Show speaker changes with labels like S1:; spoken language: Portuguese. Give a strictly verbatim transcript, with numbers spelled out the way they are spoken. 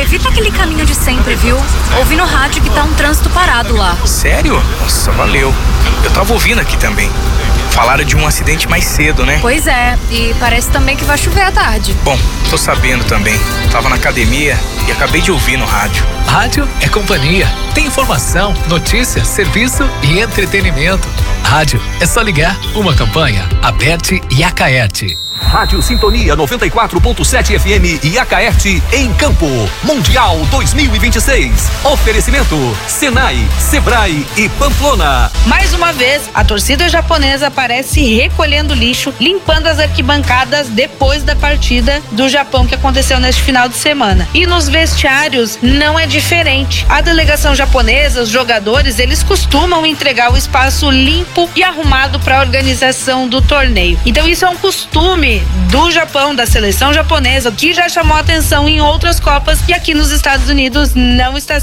S1: evita aquele caminho de sempre, viu? Ouvi no rádio que tá um trânsito parado lá.
S2: Sério? Nossa, valeu. Eu tava ouvindo aqui também. Falaram de um acidente mais cedo, né?
S1: Pois é, e parece também que vai chover à tarde.
S2: Bom, tô sabendo também. Tava na academia e acabei de ouvir no rádio.
S3: Rádio é companhia. Tem informação, notícia, serviço e entretenimento. Rádio é só ligar. Uma campanha, Aberte e Acaerte.
S4: Rádio Sintonia noventa e quatro ponto sete F M e Acaerte em Campo. Mundial dois mil e vinte e seis. Oferecimento Senai, Sebrae e Pamplona.
S5: Mais uma vez, a torcida japonesa aparece recolhendo lixo, limpando as arquibancadas depois da partida do Japão que aconteceu neste final de semana. E nos vestiários não é diferente. A delegação japonesa, os jogadores, eles costumam entregar o espaço limpo e arrumado para a organização do torneio. Então isso é um costume do Japão, da seleção japonesa, que já chamou atenção em outras Copas e aqui nos Estados Unidos não está